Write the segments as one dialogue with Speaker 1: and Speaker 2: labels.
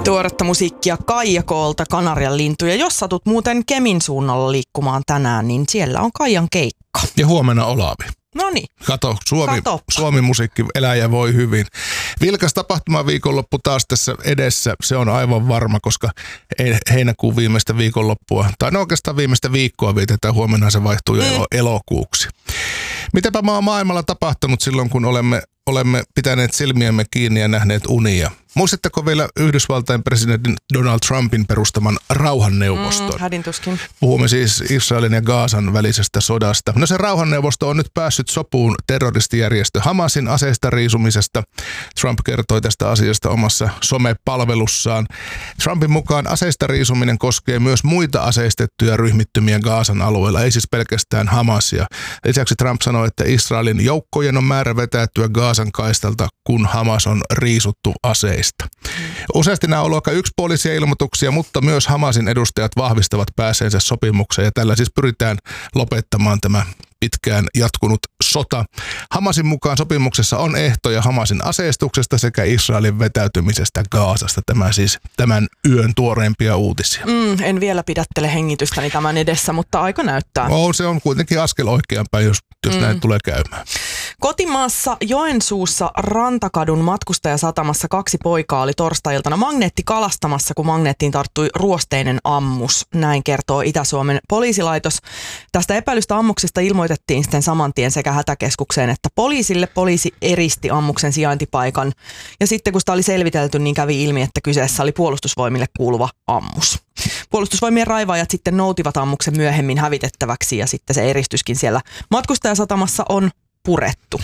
Speaker 1: Tuoretta musiikkia Kaija Koolta, Kanarian lintu. Ja jos satut muuten Kemin suunnalla liikkumaan tänään, niin siellä on Kaijan keikka.
Speaker 2: Ja huomenna Olavi.
Speaker 1: Noniin.
Speaker 2: Kato, Suomi musiikki elää ja voi hyvin. Vilkas tapahtuma viikonloppu taas tässä edessä, se on aivan varma, koska heinäkuun viimeistä viikonloppua, tai no oikeastaan viimeistä viikkoa vietetään, huomenna se vaihtuu jo elokuuksi. Mitäpä maailmalla tapahtunut silloin, kun olemme pitäneet silmiämme kiinni ja nähneet unia? Muistatteko vielä Yhdysvaltain presidentin Donald Trumpin perustaman rauhanneuvoston?
Speaker 1: Hädintuskin.
Speaker 2: Puhumme siis Israelin ja Gazan välisestä sodasta. No se rauhanneuvosto on nyt päässyt sopuun terroristijärjestö Hamasin aseista riisumisesta. Trump kertoi tästä asiasta omassa somepalvelussaan. Trumpin mukaan aseista riisuminen koskee myös muita aseistettuja ryhmittymiä Gazan alueella, ei siis pelkästään Hamasia. Lisäksi Trump sanoi, että Israelin joukkojen on määrä vetäytyä Gazan kaistalta, kun Hamas on riisuttu aseista. Useasti nämä on ollut aika yksipuolisia ilmoituksia, mutta myös Hamasin edustajat vahvistavat pääseensä sopimukseen ja tällä siis pyritään lopettamaan tämä pitkään jatkunut sota. Hamasin mukaan sopimuksessa on ehtoja Hamasin aseistuksesta sekä Israelin vetäytymisestä Gazasta. Tämä siis tämän yön tuoreimpia uutisia.
Speaker 1: En vielä pidättele hengitystäni tämän edessä, mutta aika näyttää.
Speaker 2: Se on kuitenkin askel oikeampään, jos näin tulee käymään.
Speaker 1: Kotimaassa Joensuussa Rantakadun matkustajasatamassa 2 poikaa oli torstai-iltana magneettikalastamassa, kun magneettiin tarttui ruosteinen ammus. Näin kertoo Itä-Suomen poliisilaitos. Tästä epäilystä ammuksesta ilmoitettiin sitten saman tien sekä hätäkeskukseen että poliisille. Poliisi eristi ammuksen sijaintipaikan ja sitten kun sitä oli selvitelty, niin kävi ilmi, että kyseessä oli puolustusvoimille kuuluva ammus. Puolustusvoimien raivaajat sitten noutivat ammuksen myöhemmin hävitettäväksi ja sitten se eristyskin siellä matkustajasatamassa on purettu.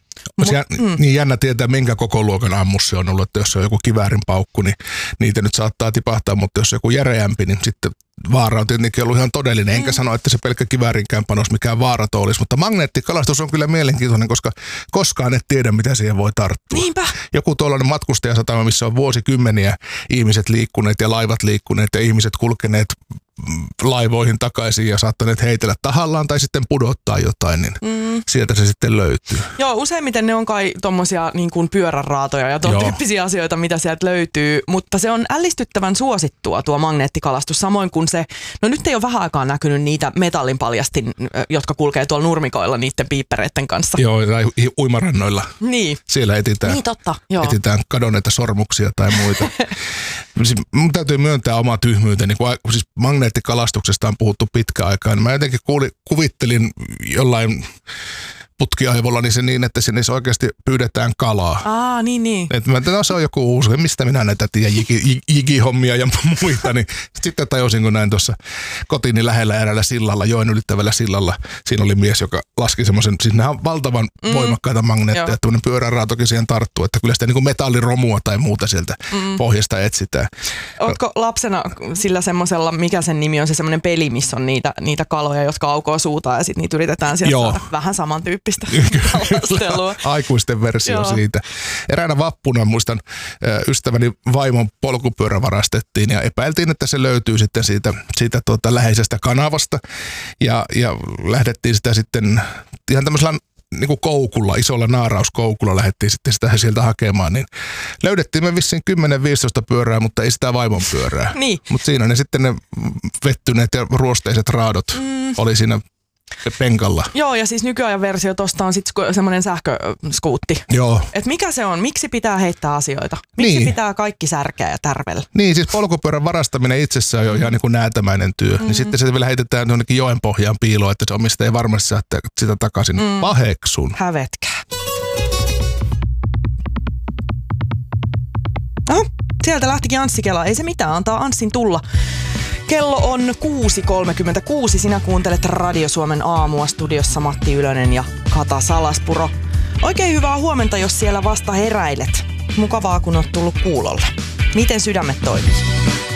Speaker 2: Niin jännä tietää, minkä koko luokan ammus se on ollut, että jos se on joku kiväärin paukku, niin niitä nyt saattaa tipahtaa, mutta jos se on joku järeämpi, niin sitten vaara on tietenkin ollut ihan todellinen. Enkä sano, että se pelkkä kiväärinkään panos mikään vaaraton olisi, mutta magneettikalastus on kyllä mielenkiintoinen, koska koskaan et tiedä, mitä siihen voi tarttua.
Speaker 1: Niinpä.
Speaker 2: Joku tuollainen matkustajasatama, missä on vuosikymmeniä ihmiset liikkuneet ja laivat liikkuneet ja ihmiset kulkeneet laivoihin takaisin ja saattaneet heitellä tahallaan tai sitten pudottaa jotain, niin sieltä se sitten löytyy. Joo,
Speaker 1: useimmiten ne on kai tommosia niin kuin pyöränraatoja ja tuon tyyppisiä asioita, mitä sieltä löytyy, mutta se on ällistyttävän suosittua tuo magneettikalastus, samoin kuin se, no nyt ei ole vähän aikaa näkynyt niitä metallinpaljastin, jotka kulkee tuolla nurmikoilla niiden piippereiden kanssa.
Speaker 2: Joo, tai uimarannoilla.
Speaker 1: Niin.
Speaker 2: Siellä etsitään,
Speaker 1: niin, totta. Joo.
Speaker 2: Etsitään kadonneita sormuksia tai muita. Mun täytyy myöntää omaa tyhmyyteni, kun siis magneettikalastuksesta on puhuttu pitkä aikaa, niin mä jotenkin kuvittelin jollain putkiaivolla niin että sinne oikeasti pyydetään kalaa.
Speaker 1: Niin.
Speaker 2: Että se on joku uusi, mistä minä näitä tiedän, jigihommia ja muita, niin sitten tajusin, kun näin tuossa kotini lähellä eräällä sillalla, joen ylittävällä sillalla, siinä oli mies, joka laski semmoisen, siis nämä on valtavan voimakkaita magneetteja, että tämmöinen pyöräraatokin siihen tarttuu, että kyllä sitä niin kuin metalliromua tai muuta sieltä pohjasta etsitään.
Speaker 1: Ootko lapsena sillä semmoisella, mikä sen nimi on, se semmoinen peli, missä on niitä kaloja, jotka aukoo suuta ja sitten niitä yritetään sieltä saada vähän samantyyppistä kalastelua.
Speaker 2: Aikuisten versio siitä. Eräänä vappuna muistan ystäväni vaimon polkupyörä varastettiin ja epäiltiin, että se löytyy sitten siitä läheisestä kanavasta ja lähdettiin sitä sitten ihan tämmöisellä niin kuin koukulla, isolla naarauskoukulla lähdettiin sitten sitä sieltä hakemaan, niin löydettiin me vissiin 10-15 pyörää, mutta ei sitä vaimon pyörää.
Speaker 1: Niin.
Speaker 2: Mutta siinä ne sitten ne vettyneet ja ruosteiset raadot oli siinä penkalla.
Speaker 1: Joo, ja siis nykyajan versio tosta on sitten semmoinen sähköskuutti.
Speaker 2: Joo.
Speaker 1: Et mikä se on? Miksi pitää heittää asioita? Miksi pitää kaikki särkeä ja tärvellä?
Speaker 2: Niin, siis polkupyörän varastaminen itsessään on jo ihan niin kuin näätämäinen työ. Niin sitten se vielä heitetään jonnekin joen pohjaan piiloon, että se omistaja ei varmasti saa sitä takaisin. Paheksun.
Speaker 1: Hävetkää. No, sieltä lähtikin Anssi Kela. Ei se mitään, antaa Anssin tulla. Kello on 6.36. Sinä kuuntelet Radio Suomen aamua, studiossa Matti Ylönen ja Kata Salaspuro. Oikein hyvää huomenta, jos siellä vasta heräilet. Mukavaa, kun oot tullut kuulolle. Miten sydämet toimii?